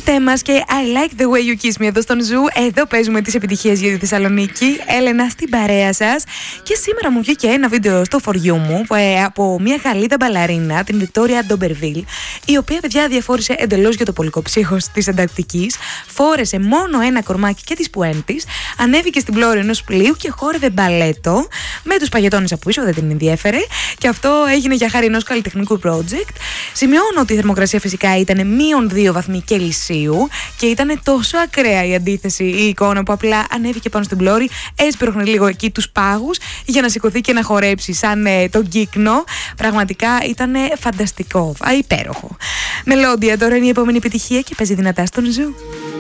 Στέ μας και I like the way you kiss me εδώ στον Ζου. Εδώ παίζουμε τις επιτυχίες για τη Θεσσαλονίκη. Έλενα στην παρέα σας. Και σήμερα μου βγήκε ένα βίντεο στο For You μου από μια Γαλλίδα μπαλαρίνα, την Βικτόρια Ντόμπερβιλ, η οποία, παιδιά, διαφόρησε εντελώς για το πολικό ψύχος της εντακτικής. Φόρεσε μόνο ένα κορμάκι και τις πουέντης, ανέβηκε στην πλώρη ενός πλοίου και χόρευε μπαλέτο με τους παγετώνες από πίσω, δεν την ενδιέφερε. Και αυτό έγινε για χάρη ενός καλλιτεχνικού project. Σημειώνω ότι η θερμοκρασία φυσικά ήταν -2 βαθμοί Κελσίου και ήταν τόσο ακραία η αντίθεση, η εικόνα, που απλά ανέβηκε πάνω στην πλώρη, έσπρωχνε λίγο εκεί τους πάγους για να σηκωθεί και να χορέψει σαν τον κύκνο. Πραγματικά ήταν φανταστικό, υπέροχο. Μελόντια τώρα είναι η επόμενη επιτυχία και παίζει δυνατά στον Ζου.